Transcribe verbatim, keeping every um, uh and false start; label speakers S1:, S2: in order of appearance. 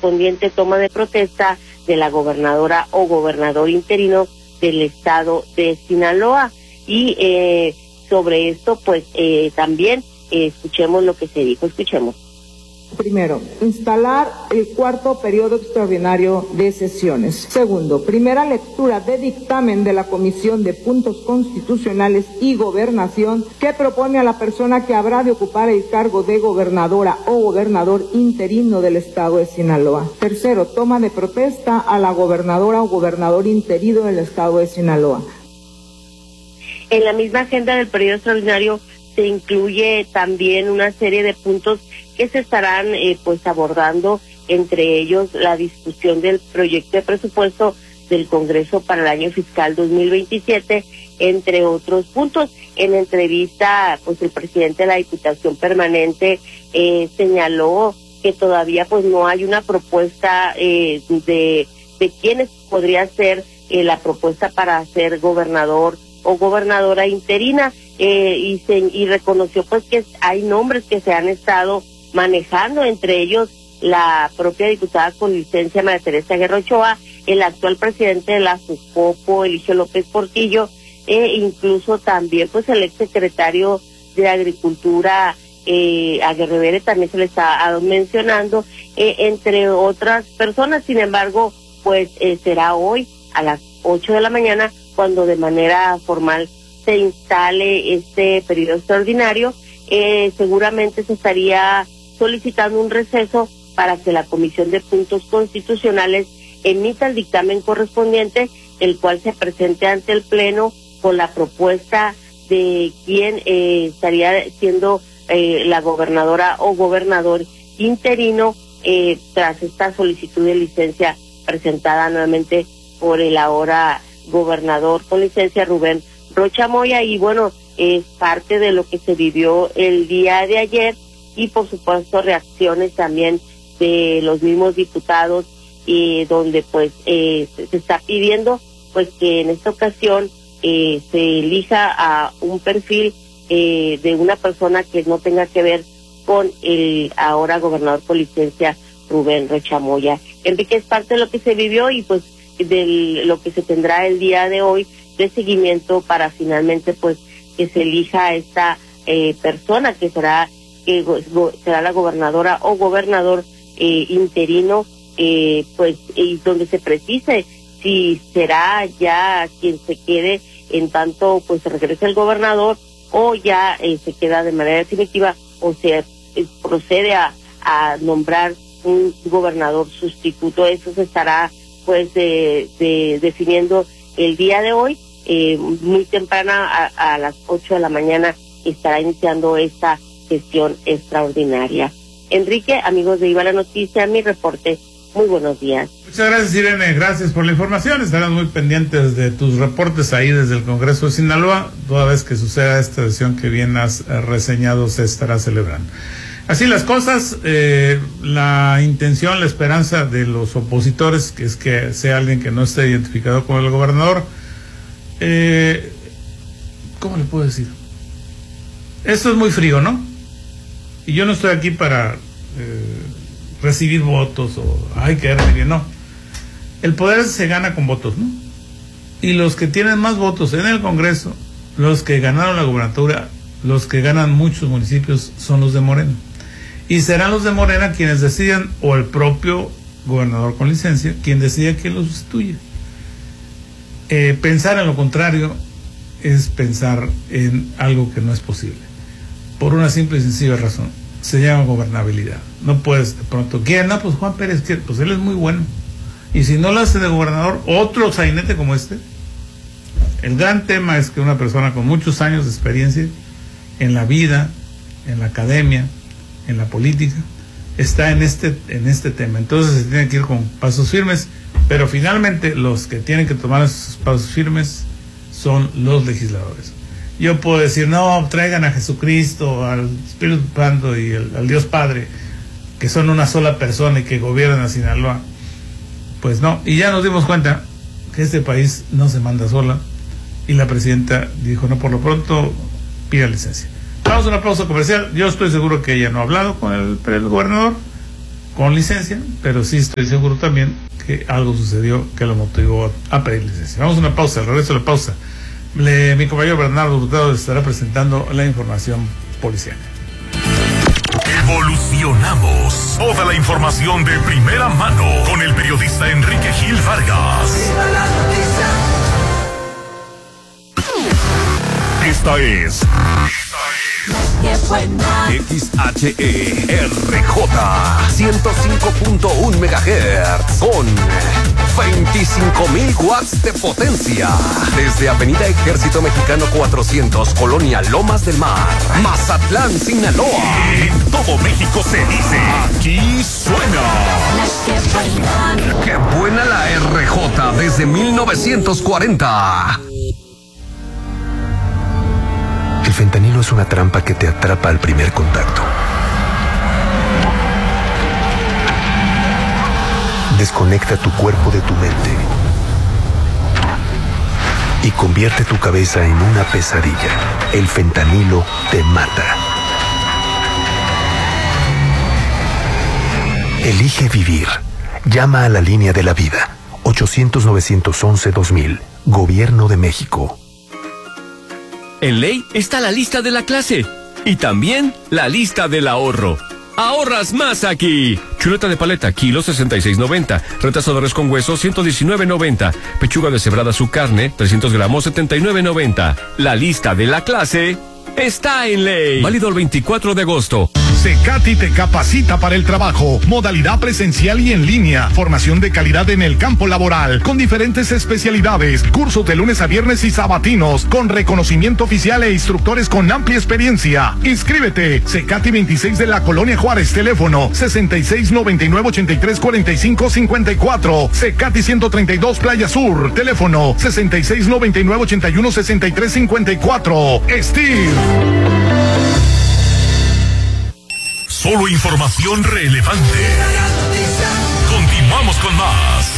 S1: correspondiente toma de protesta de la gobernadora o gobernador interino del estado de Sinaloa. Y eh, sobre esto, pues eh, también eh, escuchemos lo que se dijo, escuchemos.
S2: Primero, instalar el cuarto periodo extraordinario de sesiones. Segundo, primera lectura de dictamen de la Comisión de Puntos Constitucionales y Gobernación que propone a la persona que habrá de ocupar el cargo de gobernadora o gobernador interino del estado de Sinaloa. Tercero, toma de protesta a la gobernadora o gobernador interino del estado de Sinaloa.
S1: En la misma agenda del periodo extraordinario se incluye también una serie de puntos que se estarán eh, pues abordando, entre ellos la discusión del proyecto de presupuesto del Congreso para el año fiscal dos mil veintisiete, entre otros puntos. En entrevista, pues el presidente de la Diputación Permanente eh, señaló que todavía pues no hay una propuesta eh, de, de quiénes podría ser eh, la propuesta para ser gobernador o gobernadora interina, eh, y, se, y reconoció pues que hay nombres que se han estado manejando, entre ellos la propia diputada con licencia María Teresa Guerra Ochoa, el actual presidente de la SUCOPO, Eligio López Portillo, e incluso también pues el exsecretario de Agricultura, eh, Aguirre Rivera, también se le está mencionando, eh, entre otras personas. Sin embargo, pues eh, será hoy a las ocho de la mañana cuando de manera formal se instale este periodo extraordinario. Eh, seguramente se estaría solicitando un receso para que la Comisión de Puntos Constitucionales emita el dictamen correspondiente, el cual se presente ante el Pleno con la propuesta de quién eh, estaría siendo eh, la gobernadora o gobernador interino eh, tras esta solicitud de licencia presentada nuevamente por el ahora gobernador con licencia Rubén Rocha Moya. Y bueno, es parte de lo que se vivió el día de ayer, y por supuesto reacciones también de los mismos diputados, eh, donde pues eh, se está pidiendo pues que en esta ocasión eh, se elija a un perfil eh, de una persona que no tenga que ver con el ahora gobernador con licencia Rubén Rocha Moya. Enrique, es parte de lo que se vivió y pues de lo que se tendrá el día de hoy de seguimiento para finalmente pues que se elija a esta eh, persona que será que go, será la gobernadora o gobernador eh, interino, eh, pues y donde se precise si será ya quien se quede en tanto pues regrese el gobernador, o ya eh, se queda de manera definitiva, o se eh, procede a, a nombrar un gobernador sustituto. Eso se estará pues de, de, definiendo el día de hoy, eh, muy temprana, a, a las ocho de la mañana estará iniciando esta sesión extraordinaria. Enrique, amigos de Viva la Noticia, mi reporte. Muy buenos días.
S3: Muchas gracias, Irene, gracias por la información. Estarán muy pendientes de tus reportes ahí desde el Congreso de Sinaloa. Toda vez que suceda esta sesión que bien has reseñado, se estará celebrando. Así las cosas, eh, la intención, la esperanza de los opositores, que es que sea alguien que no esté identificado con el gobernador. Eh, ¿Cómo le puedo decir? Esto es muy frío, ¿no? Y yo no estoy aquí para eh, recibir votos o, ay, quedarme bien, no. El poder se gana con votos, ¿no? Y los que tienen más votos en el Congreso, los que ganaron la gubernatura, los que ganan muchos municipios, son los de Morena. Y serán los de Morena quienes decidan, o el propio gobernador con licencia, quien decida quién lo sustituye. Eh, pensar en lo contrario es pensar en algo que no es posible. Por una simple y sencilla razón, se llama gobernabilidad. No puedes de pronto, ¿quién? No, pues Juan Pérez, ¿quién? Pues él es muy bueno. Y si no lo hace de gobernador, otro sainete como este. El gran tema es que una persona con muchos años de experiencia en la vida, en la academia, en la política, está en este, en este tema. Entonces se tiene que ir con pasos firmes, pero finalmente los que tienen que tomar esos pasos firmes son los legisladores. Yo puedo decir, no, traigan a Jesucristo, al Espíritu Santo y el, al Dios Padre, que son una sola persona y que gobiernan a Sinaloa. Pues no, y ya nos dimos cuenta que este país no se manda sola, y la presidenta dijo, no, por lo pronto pida licencia. Vamos a un aplauso comercial. Yo estoy seguro que ella no ha hablado con el, el gobernador, con licencia, pero sí estoy seguro también que algo sucedió que lo motivó a pedir licencia. Vamos a una pausa, al regreso de la pausa. Le, mi compañero Bernardo Hurtado estará presentando la información policial.
S4: Evolucionamos. Toda la información de primera mano con el periodista Enrique Gil Vargas. Esta es X H E R J ciento cinco punto uno megahertz con veinticinco mil watts de potencia. Desde Avenida Ejército Mexicano cuatrocientos, Colonia Lomas del Mar, Mazatlán, Sinaloa. En todo México se dice, aquí suena. ¡Qué buena la R J desde mil novecientos cuarenta!
S5: El fentanilo es una trampa que te atrapa al primer contacto. Desconecta tu cuerpo de tu mente y convierte tu cabeza en una pesadilla. El fentanilo te mata. Elige vivir. Llama a la línea de la vida. ochocientos, novecientos once, dos mil. Gobierno de México.
S6: En Ley está la lista de la clase y también la lista del ahorro. ¡Ahorras más aquí! Chuleta de paleta, kilo sesenta y seis noventa. Retazo de res con hueso, ciento diecinueve noventa. Pechuga deshebrada su carne, trescientos gramos, setenta y nueve noventa. La lista de la clase está en Ley. Válido el veinticuatro de agosto.
S4: Cecati te capacita para el trabajo, modalidad presencial y en línea, formación de calidad en el campo laboral, con diferentes especialidades, cursos de lunes a viernes y sabatinos, con reconocimiento oficial e instructores con amplia experiencia. Inscríbete, Cecati veintiséis de la Colonia Juárez, teléfono sesenta y seis, noventa y nueve, ochenta y tres, cuarenta y cinco, cincuenta y cuatro, Cecati ciento treinta y dos Playa Sur, teléfono sesenta y seis, noventa y nueve, ochenta y uno, sesenta y tres, cincuenta y cuatro. Steve. Solo información relevante. Continuamos con más.